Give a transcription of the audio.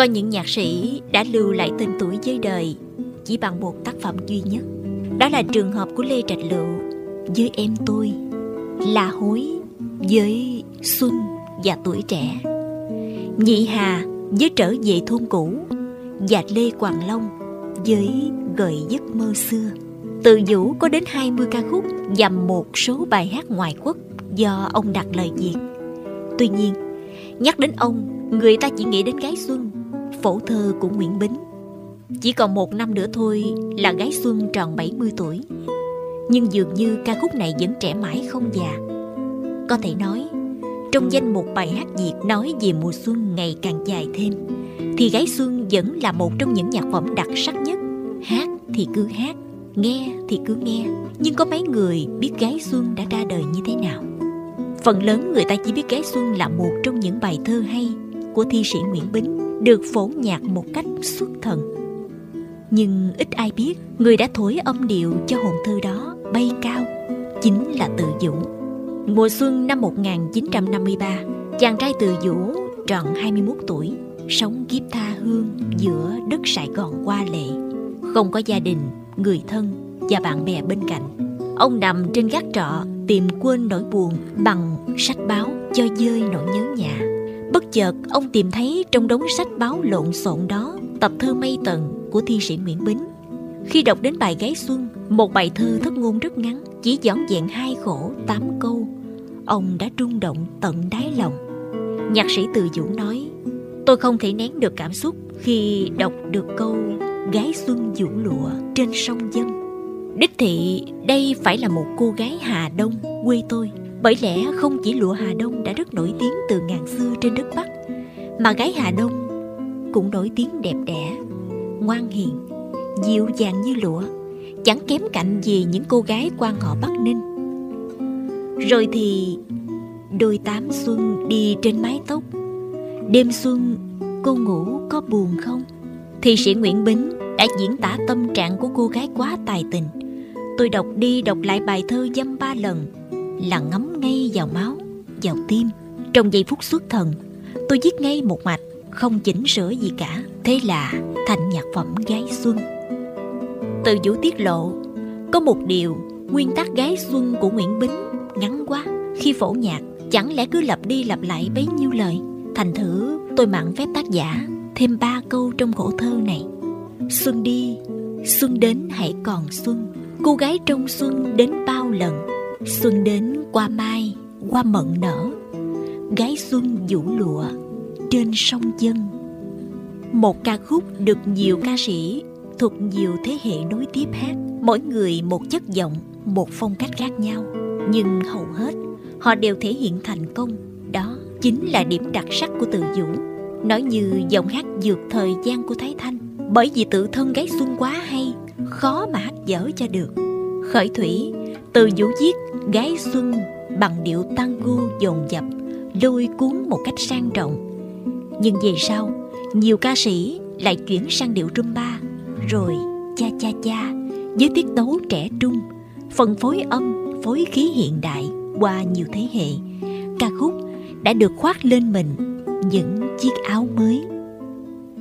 Có những nhạc sĩ đã lưu lại tên tuổi với đời chỉ bằng một tác phẩm duy nhất. Đó là trường hợp của Lê Trạch Lựu với Em Tôi, La Hối với Xuân và Tuổi Trẻ, Nhị Hà với Trở Về Thôn Cũ, và Lê Quàng Long với Gợi Giấc Mơ Xưa. Từ Vũ có đến 20 ca khúc và một số bài hát ngoại quốc do ông đặt lời Việt. Tuy nhiên, nhắc đến ông, người ta chỉ nghĩ đến Gái Xuân, phổ thơ của Nguyễn Bính. Chỉ còn một năm nữa thôi là Gái Xuân tròn 70 tuổi. Nhưng dường như ca khúc này vẫn trẻ mãi không già. Có thể nói, trong danh mục bài hát Việt nói về mùa xuân ngày càng dài thêm, thì Gái Xuân vẫn là một trong những nhạc phẩm đặc sắc nhất. Hát thì cứ hát, nghe thì cứ nghe, nhưng có mấy người biết Gái Xuân đã ra đời như thế nào. Phần lớn người ta chỉ biết Gái Xuân là một trong những bài thơ hay của thi sĩ Nguyễn Bính, được phổ nhạc một cách xuất thần. Nhưng ít ai biết người đã thổi âm điệu cho hồn thơ đó bay cao chính là Từ Vũ. Mùa xuân năm 1953, chàng trai Từ Vũ tròn 21 tuổi, sống kiếp tha hương giữa đất Sài Gòn hoa lệ, không có gia đình, người thân và bạn bè bên cạnh. Ông nằm trên gác trọ tìm quên nỗi buồn bằng sách báo cho dơi nỗi nhớ nhà. Bất chợt ông tìm thấy trong đống sách báo lộn xộn đó tập thơ Mây Tần của thi sĩ Nguyễn Bính. Khi đọc đến bài Gái Xuân, một bài thơ thất ngôn rất ngắn, chỉ vỏn vẹn 2 khổ 8 câu, ông đã rung động tận đáy lòng. Nhạc sĩ Từ Vũ nói: "Tôi không thể nén được cảm xúc khi đọc được câu Gái Xuân vũ lụa trên sông Dân." Đích thị đây phải là một cô gái Hà Đông, quê tôi. Bởi lẽ không chỉ lụa Hà Đông đã rất nổi tiếng từ ngàn xưa trên đất Bắc, mà gái Hà Đông cũng nổi tiếng đẹp đẽ, ngoan hiền, dịu dàng như lụa, chẳng kém cạnh gì những cô gái quan họ Bắc Ninh. Rồi thì đôi tám xuân đi trên mái tóc, đêm xuân cô ngủ có buồn không? Thi sĩ Nguyễn Bính đã diễn tả tâm trạng của cô gái quá tài tình. Tôi đọc đi đọc lại bài thơ dăm 3 lần là ngấm ngay vào máu, vào tim. Trong giây phút xuất thần, tôi viết ngay một mạch, không chỉnh sửa gì cả. Thế là thành nhạc phẩm Gái Xuân. Từ Vũ tiết lộ, có một điều, nguyên tắc Gái Xuân của Nguyễn Bính ngắn quá, khi phổ nhạc chẳng lẽ cứ lặp đi lặp lại bấy nhiêu lời. Thành thử tôi mạn phép tác giả thêm 3 câu trong khổ thơ này. Xuân đi, xuân đến hãy còn xuân, cô gái trong xuân đến bao lần. Xuân đến qua mai, qua mận nở, Gái Xuân vũ lụa trên sông Dân. Một ca khúc được nhiều ca sĩ thuộc nhiều thế hệ nối tiếp hát, mỗi người một chất giọng, một phong cách khác nhau, nhưng hầu hết họ đều thể hiện thành công. Đó chính là điểm đặc sắc của Từ Vũ. Nói như giọng hát vượt thời gian của Thái Thanh, bởi vì tự thân Gái Xuân quá hay, khó mà hát dở cho được. Khởi thủy, Từ Vũ viết Gái Xuân bằng điệu tango dồn dập, lôi cuốn một cách sang trọng. Nhưng về sau, nhiều ca sĩ lại chuyển sang điệu rumba, rồi cha cha cha với tiết tấu trẻ trung, phần phối âm, phối khí hiện đại. Qua nhiều thế hệ, ca khúc đã được khoác lên mình những chiếc áo mới.